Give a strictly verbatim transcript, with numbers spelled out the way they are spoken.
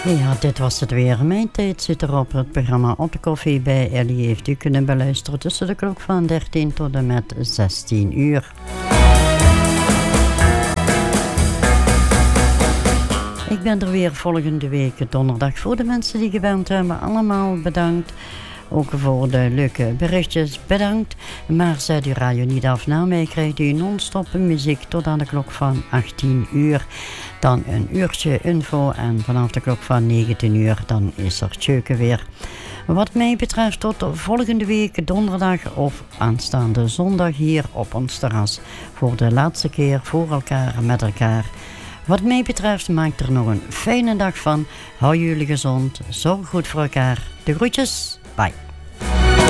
Ja, dit was het weer. Mijn tijd zit erop. Het programma Op de Koffie bij Ellie heeft u kunnen beluisteren tussen de klok van dertien tot en met zestien uur. Ik ben er weer volgende week donderdag. Voor de mensen die gebeld hebben, allemaal bedankt. Ook voor de leuke berichtjes, bedankt. Maar zet uw radio niet af. Na mij krijgt u non-stop muziek tot aan de klok van achttien uur. Dan een uurtje info en vanaf de klok van negentien uur dan is er Tjeuken weer. Wat mij betreft tot volgende week donderdag of aanstaande zondag hier op ons terras. Voor de laatste keer voor elkaar met elkaar. Wat mij betreft maak er nog een fijne dag van. Hou jullie gezond, zorg goed voor elkaar. De groetjes, bye.